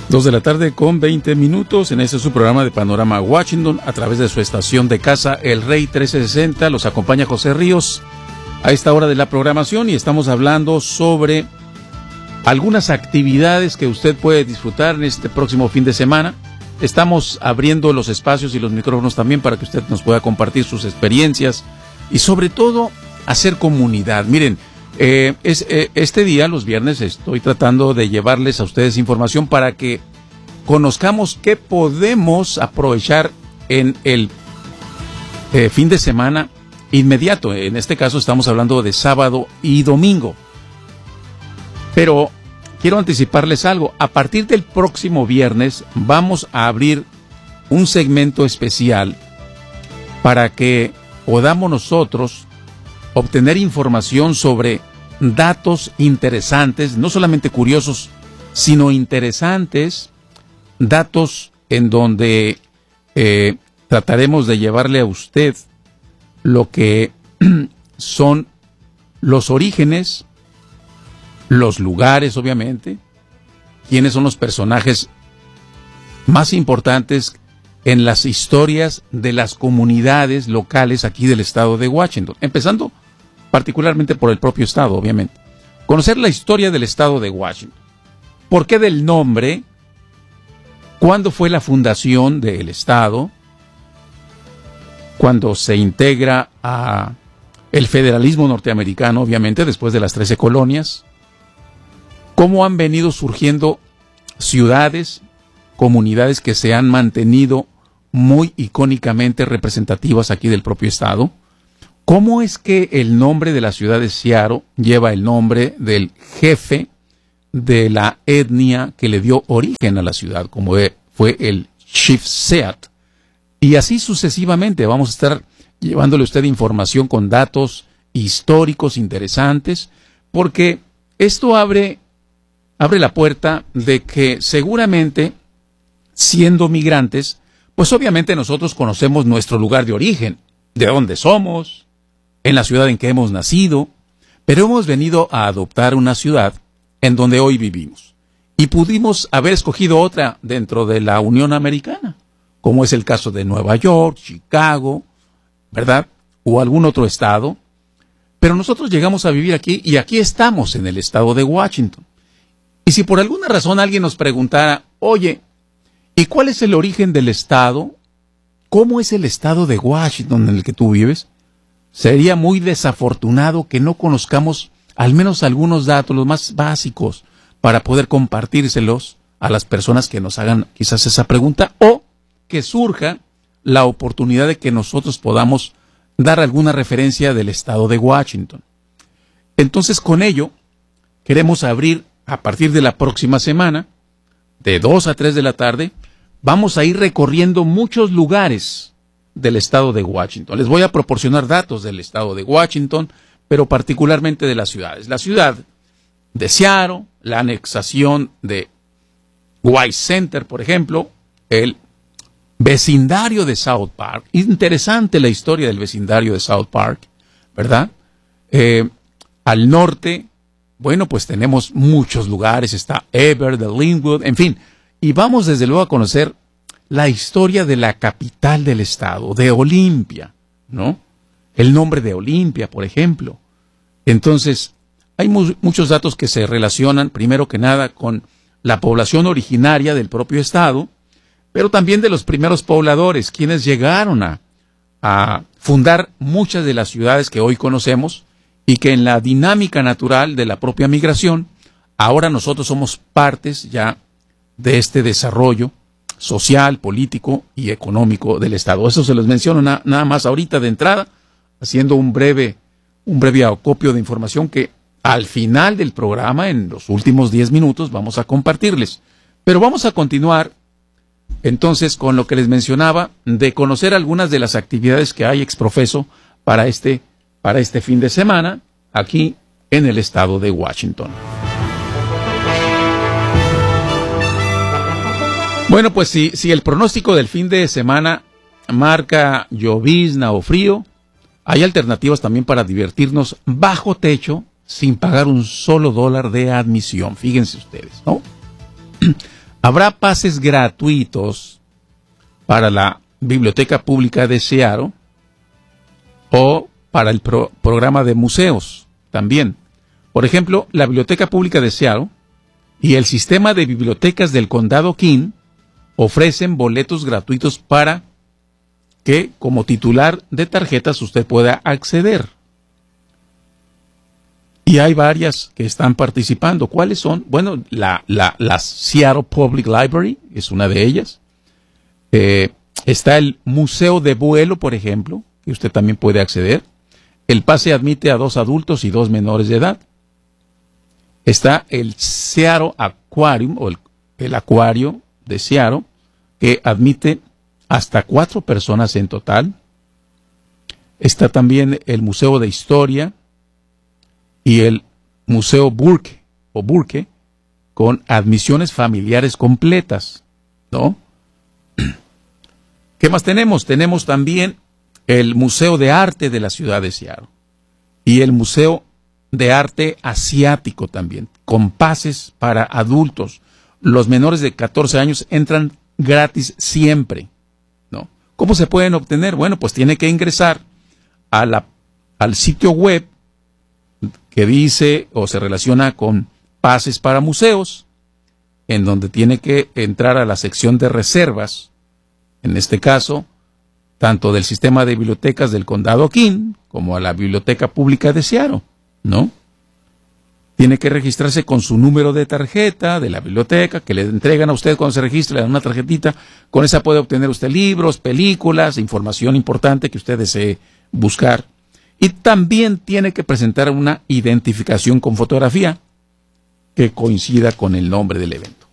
2:20 en este su programa de Panorama Washington a través de su estación de casa El Rey 1360. Los acompaña José Ríos a esta hora de la programación y estamos hablando sobre algunas actividades que usted puede disfrutar en este próximo fin de semana. Estamos abriendo los espacios y los micrófonos también para que usted nos pueda compartir sus experiencias y sobre todo hacer comunidad. Miren, este día, los viernes, estoy tratando de llevarles a ustedes información para que conozcamos qué podemos aprovechar en el fin de semana inmediato. En este caso estamos hablando de sábado y domingo. Pero quiero anticiparles algo. A partir del próximo viernes vamos a abrir un segmento especial para que podamos nosotros obtener información sobre datos interesantes, no solamente curiosos, sino interesantes, datos en donde trataremos de llevarle a usted lo que son los orígenes, los lugares, obviamente, quiénes son los personajes más importantes en las historias de las comunidades locales aquí del estado de Washington, empezando particularmente por el propio estado, obviamente. Conocer la historia del estado de Washington. ¿Por qué del nombre? ¿Cuándo fue la fundación del estado? Cuando se integra a el federalismo norteamericano, obviamente, después de las 13 colonias. ¿Cómo han venido surgiendo ciudades, comunidades que se han mantenido muy icónicamente representativas aquí del propio estado? ¿Cómo es que el nombre de la ciudad de Seattle lleva el nombre del jefe de la etnia que le dio origen a la ciudad, como fue el Chief Seat? Y así sucesivamente vamos a estar llevándole a usted información con datos históricos interesantes, porque esto abre la puerta de que seguramente, siendo migrantes, pues obviamente nosotros conocemos nuestro lugar de origen, de dónde somos, en la ciudad en que hemos nacido, pero hemos venido a adoptar una ciudad en donde hoy vivimos. Y pudimos haber escogido otra dentro de la Unión Americana, como es el caso de Nueva York, Chicago, ¿verdad? O algún otro estado. Pero nosotros llegamos a vivir aquí y aquí estamos en el estado de Washington. Y si por alguna razón alguien nos preguntara, oye, ¿y cuál es el origen del estado? ¿Cómo es el estado de Washington en el que tú vives? Sería muy desafortunado que no conozcamos al menos algunos datos, los más básicos, para poder compartírselos a las personas que nos hagan quizás esa pregunta o que surja la oportunidad de que nosotros podamos dar alguna referencia del estado de Washington. Entonces, con ello, queremos abrir a partir de la próxima semana, de 2 a 3 de la tarde, vamos a ir recorriendo muchos lugares del estado de Washington. Les voy a proporcionar datos del estado de Washington, pero particularmente de las ciudades. La ciudad de Seattle, la anexación de White Center, por ejemplo, el vecindario de South Park. Interesante la historia del vecindario de South Park, ¿verdad? Al norte, bueno, pues tenemos muchos lugares, está Ever, de Linwood, en fin, y vamos desde luego a conocer la historia de la capital del estado, de Olympia, ¿no? El nombre de Olympia, por ejemplo. Entonces, hay muchos datos que se relacionan, primero que nada, con la población originaria del propio estado, pero también de los primeros pobladores, quienes llegaron a fundar muchas de las ciudades que hoy conocemos y que en la dinámica natural de la propia migración, ahora nosotros somos partes ya de este desarrollo social, político y económico del estado. Eso se los menciono nada más ahorita de entrada, haciendo un breve acopio de información que al final del programa, en los últimos 10 minutos, vamos a compartirles. Pero vamos a continuar entonces con lo que les mencionaba, de conocer algunas de las actividades que hay exprofeso para este fin de semana aquí en el estado de Washington. Bueno, pues si el pronóstico del fin de semana marca llovizna o frío, hay alternativas también para divertirnos bajo techo sin pagar un solo dólar de admisión. Fíjense ustedes, ¿no? Habrá pases gratuitos para la Biblioteca Pública de Seattle o para el programa de museos también. Por ejemplo, la Biblioteca Pública de Seattle y el sistema de bibliotecas del Condado King ofrecen boletos gratuitos para que, como titular de tarjetas, usted pueda acceder. Y hay varias que están participando. ¿Cuáles son? Bueno, la Seattle Public Library es una de ellas. Está el Museo de Vuelo, por ejemplo, que usted también puede acceder. El pase admite a 2 adultos y 2 menores de edad. Está el Seattle Aquarium, o el acuario de Seattle, que admite hasta 4 personas en total. Está también el Museo de Historia y el Museo Burke, con admisiones familiares completas, ¿no? ¿Qué más tenemos? Tenemos también el Museo de Arte de la ciudad de Seattle y el Museo de Arte Asiático también, con pases para adultos. Los menores de 14 años entran gratis siempre, ¿no? ¿Cómo se pueden obtener? Bueno, pues tiene que ingresar al sitio web que dice o se relaciona con pases para museos, en donde tiene que entrar a la sección de reservas, en este caso, tanto del sistema de bibliotecas del Condado King como a la Biblioteca Pública de Seattle, ¿no? Tiene que registrarse con su número de tarjeta de la biblioteca, que le entregan a usted cuando se registra, le dan una tarjetita. Con esa puede obtener usted libros, películas, información importante que usted desee buscar. Y también tiene que presentar una identificación con fotografía que coincida con el nombre del evento.